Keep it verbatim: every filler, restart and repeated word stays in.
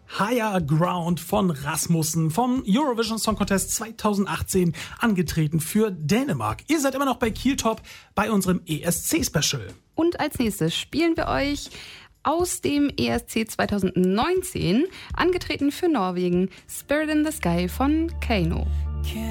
Higher Ground von Rasmussen vom Eurovision Song Contest zwanzig achtzehn, angetreten für Dänemark. Ihr seid immer noch bei Kiel Top bei unserem E S C-Special. Und als nächstes spielen wir euch aus dem E S C zwanzig neunzehn, angetreten für Norwegen, Spirit in the Sky von Kano.